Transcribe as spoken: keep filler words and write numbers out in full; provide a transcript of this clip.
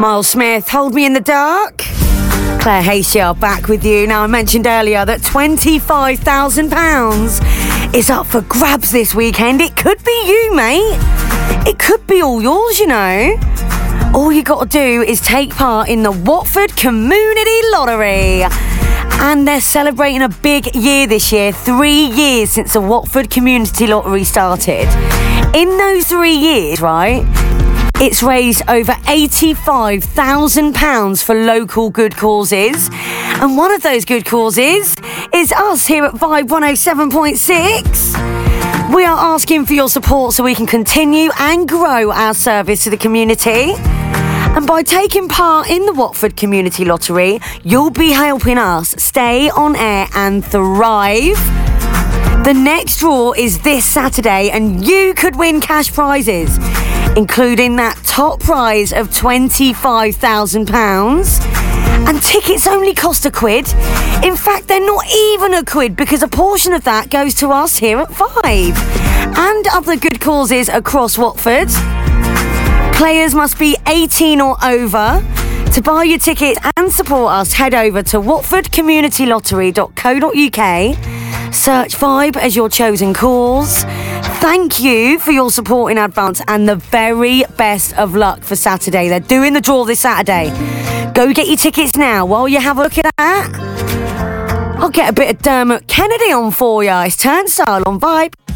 Miles Smith, Hold Me in the Dark. Claire Hayshell back with you. Now, I mentioned earlier that twenty-five thousand pounds is up for grabs this weekend. It could be you, mate. It could be all yours, you know. All you got to do is take part in the Watford Community Lottery. And they're celebrating a big year this year, three years since the Watford Community Lottery started. In those three years, right, it's raised over eighty-five thousand pounds for local good causes. And one of those good causes is us here at Vibe one oh seven point six. We are asking for your support so we can continue and grow our service to the community. And by taking part in the Watford Community Lottery, you'll be helping us stay on air and thrive. The next draw is this Saturday and you could win cash prizes, including that top prize of twenty-five thousand pounds. And tickets only cost a quid. In fact, they're not even a quid because a portion of that goes to us here at Vibe and other good causes across Watford. Players must be eighteen or over. To buy your tickets and support us, head over to watford community lottery dot co dot uk. Search Vibe as your chosen cause. Thank you for your support in advance and the very best of luck for Saturday. They're doing the draw this Saturday. Go get your tickets now while you have a look at that. I'll get a bit of Dermot Kennedy on for you. It's Turnstile on Vibe.